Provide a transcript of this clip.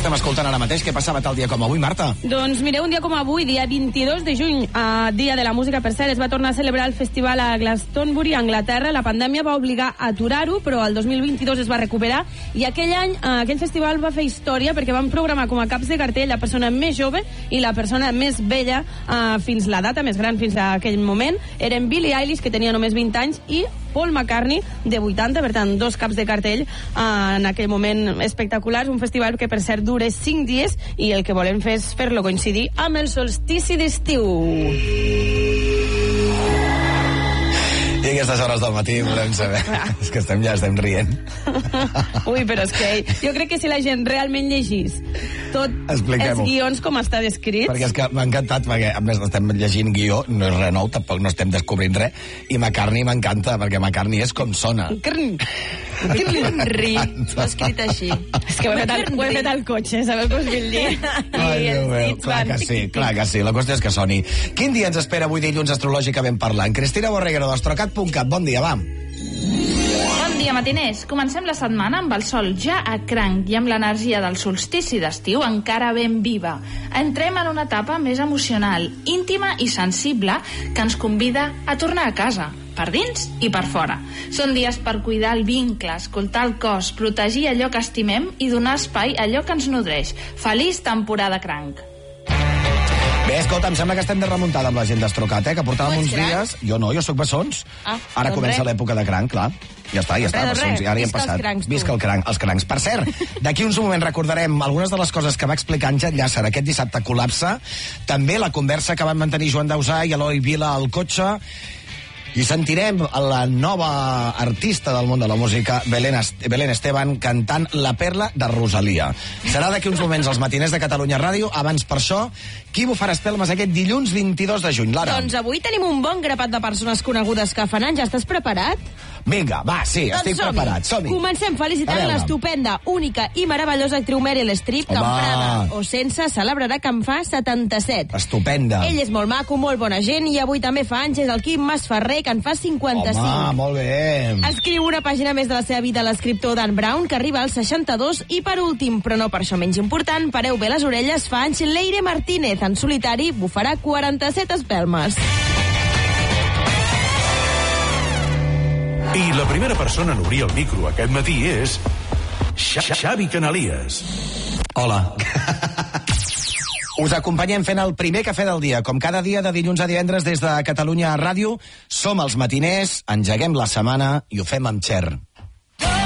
estem escoltant ara mateix? Què passava tal dia com avui, Marta? Doncs mireu, un dia com avui, dia 22 de juny, dia de la música, per cert, es va tornar a celebrar el festival a Glastonbury, a Anglaterra. La pandèmia va obligar a aturar-ho, però el 2022 es va recuperar, i aquell any aquell festival va fer història perquè van programar com a caps de cartell la persona més jove i la persona més vella fins la data més gran, fins a aquell moment. Eren Billie Eilish, que tenia només 20 anys, i Paul McCartney, de 80, per tant, dos caps de cartell en aquell moment espectaculars. Un festival que, per cert, dura 5 dies i el que volem fer és fer-lo coincidir amb el solstici d'estiu. I a aquestes hores del matí volem saber. És que ja estem rient. Ui, però és que jo crec que si la gent realment llegís tot els guions com està descrit... Perquè és que m'ha encantat, perquè a més estem llegint guió, no és res nou, tampoc no estem descobrint res, i McCartney m'encanta, perquè McCartney és com sona. McCartney. L'ha escrit així. És que ho he fet al cotxe, sabeu què us vull dir? Ai, Déu meu, clar que sí, la qüestió és que soni. Quin dia ens espera avui dilluns astrològicament parlant? Cristina Borreguero, d'Astrocat.cat, bon dia, va. Bon dia, matiners. Comencem la setmana amb el sol ja a cranc i amb l'energia del solstici d'estiu encara ben viva. Entrem en una etapa més emocional, íntima i sensible que ens convida a tornar a casa, per dins i per fora. Són dies per cuidar el vincle, escoltar el cos, protegir allò que estimem i donar espai a allò que ens nodreix. Feliç temporada cranc. Bé, escolta, em sembla que estem de remuntada amb la gent d'Astrocat, que portàvem uns dies... Jo no, jo sóc bessons. Ara comença l'època de cranc, clar. Ja està, bessons. Ara hi hem passat. Visca el cranc, els crancs. Per cert, d'aquí uns moments recordarem algunes de les coses que va explicar Àngel Llàcer aquest dissabte col·lapse, també la conversa que van mantenir Joan Dausà i Eloi Vila al cotxe, i sentirem la nova artista del món de la música, Belén Esteban, cantant La Perla de Rosalia. Serà d'aquí uns moments als matiners de Catalunya Ràdio. Abans, per això, qui bufarà espelmes aquest dilluns 22 de juny? Lara. Doncs avui tenim un bon grapat de persones conegudes que fan anys. Ja estàs preparat? Vinga, va, sí, estic preparat. Som-hi. Comencem felicitant l'estupenda, única i meravellosa actriu Meryl Streep, que amb Prada o sense celebrarà que en fa 77. Estupenda. Ell és molt maco, molt bona gent, i avui també fa anys és el Quim Masferrer, que en fa 55. Home, molt bé. Escriu una pàgina més de la seva vida l'escriptor Dan Brown, que arriba als 62, i per últim, però no per això menys important, pareu bé les orelles, fa anys Leire Martínez, en solitari, bufarà 47 espelmes. I la primera persona en obrir el micro aquest matí és Xavi Canalies. Hola. Us acompanyem fent el primer cafè del dia, com cada dia de dilluns a divendres des de Catalunya Ràdio. Som els matiners, engeguem la setmana i ho fem amb Cher.